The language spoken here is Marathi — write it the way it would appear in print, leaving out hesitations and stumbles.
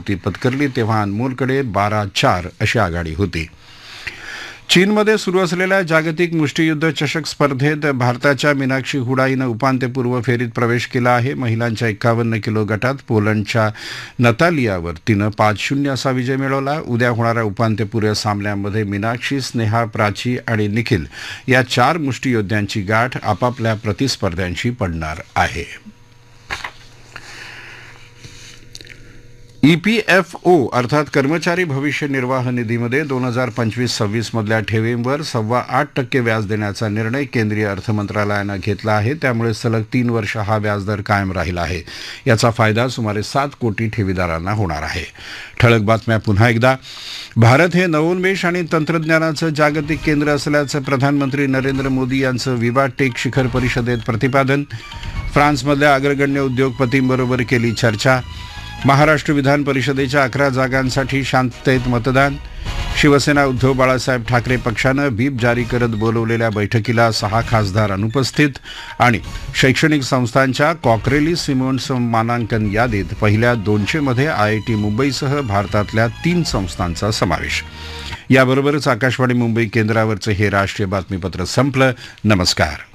पूर्ती पत्करली तेव्हा अनमोलकडे 12-4 अशी आघाडी होती. चीनमध्ये सुरू असलेल्या जागतिक मुष्टियुद्ध चषक स्पर्धेत भारताच्या मीनाक्षी हुडा हिनं उपांत्यपूर्व फेरीत प्रवेश केला आहे. महिलांच्या 51 किलो गटात पोलंडच्या नतालियावर तिनं 5-0 असा विजय मिळवला. उद्या होणाऱ्या उपांत्यपूर्व सामन्यांमध्ये मीनाक्षी, स्नेहा, प्राची आणि निखिल या 4 मुष्टियोद्ध्यांची गाठ आपापल्या प्रतिस्पर्ध्यांशी पडणार आहे. EPFO अर्थात कर्मचारी भविष्य निर्वाह निधीमध्ये 2025-26 मधल्या ठेवींवर 8.25% व्याज देण्याचा निर्णय केंद्रीय अर्थमंत्रालयानं घेतला आहे. त्यामुळे सलग 3 वर्ष हा व्याजदर कायम राहिला आहे. याचा फायदा सुमारे 7 कोटी ठेवीदारांना होणार आहे. ठळक बातम्या पुन्हा एकदा. भारत हे नवोन्मेष आणि तंत्रज्ञानाचं जागतिक केंद्र असल्याचं प्रधानमंत्री नरेंद्र मोदी यांचं विवा टेक शिखर परिषदेत प्रतिपादन. फ्रान्समधल्या अग्रगण्य उद्योगपतींबरोबर केली चर्चा. महाराष्ट्र विधान परिषदेच्या 11 जागांसाठी शांततेत मतदान. शिवसेना उद्धव बाळासाहेब ठाकरे पक्षानं व्हीप जारी करत बोलवलेल्या बैठकीला 6 खासदार अनुपस्थित. आणि शैक्षणिक संस्थांच्या कॉकरेली सिमोन्स मानांकन यादीत पहिल्या 200 मध्ये IIT मुंबईसह भारतातल्या 3 संस्थांचा समावेश. याबरोबरच आकाशवाणी मुंबई केंद्रावरचं हे राष्ट्रीय बातमीपत्र संपलं. नमस्कार.